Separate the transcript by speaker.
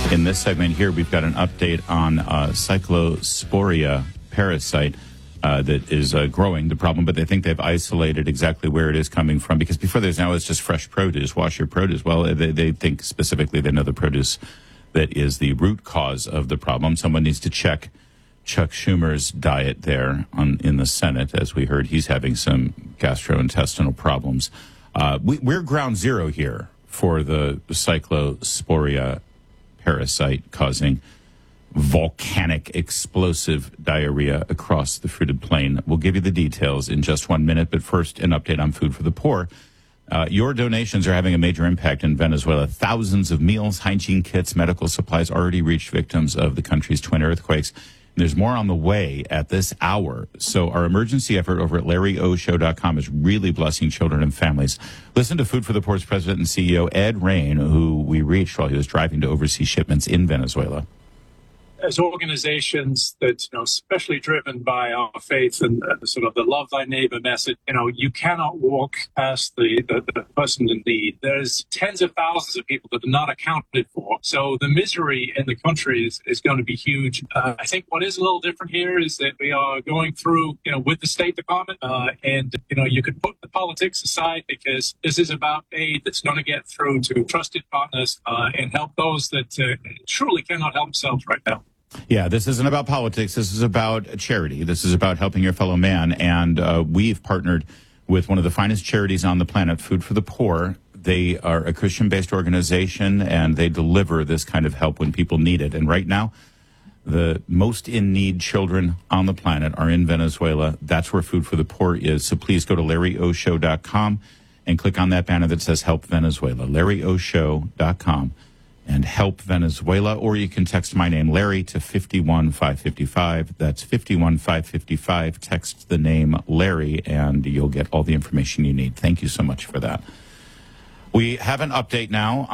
Speaker 1: In this segment here, we've got an update on Cyclosporia parasite that is growing the problem, but they think they've isolated exactly where it is coming from, because before there's now it's just fresh produce, wash your produce. Well, they think specifically they know the produce that is the root cause of the problem. Someone needs to check Chuck Schumer's diet there in the Senate. As we heard, he's having some gastrointestinal problems. We're ground zero here for the Cyclosporia parasite causing volcanic explosive diarrhea across the fruited plain. We'll give you the details in just 1 minute, but first, an update on Food for the Poor. Your donations are having a major impact in Venezuela. Thousands of meals, hygiene kits, medical supplies already reached victims of the country's twin earthquakes. And there's more on the way at this hour. So our emergency effort over at LarryOShow.com is really blessing children and families. Listen to Food for the Poor's president and CEO, Ed Rain, who we reached while he was driving to oversee shipments in Venezuela.
Speaker 2: As organizations that, especially driven by our faith and sort of the love thy neighbor message, you cannot walk past the person in need. There's tens of thousands of people that are not accounted for. So the misery in the country is going to be huge. I think what is a little different here is that we are going through, with the State Department, and you could put the politics aside, because this is about aid that's going to get through to trusted partners and help those that truly cannot help themselves right now.
Speaker 1: Yeah, this isn't about politics. This is about charity. This is about helping your fellow man. And we've partnered with one of the finest charities on the planet, Food for the Poor. They are a Christian-based organization, and they deliver this kind of help when people need it. And right now, the most in-need children on the planet are in Venezuela. That's where Food for the Poor is. So please go to LarryOShow.com and click on that banner that says Help Venezuela, LarryOShow.com. and help Venezuela, or you can text my name, Larry, to 51555. That's 51555. Text the name Larry, and you'll get all the information you need. Thank you so much for that. We have an update now